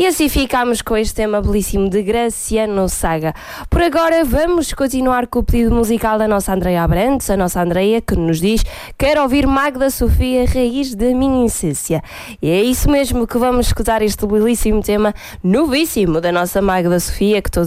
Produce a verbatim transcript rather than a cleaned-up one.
E assim ficámos com este tema belíssimo de Graciano Saga. Por agora vamos continuar com o pedido musical da nossa Andreia Abrantes, a nossa Andreia, que nos diz: quero ouvir Magda Sofia, Raiz da Minha Essência. E é isso mesmo que vamos escutar, este belíssimo tema novíssimo da nossa Magda Sofia, que todos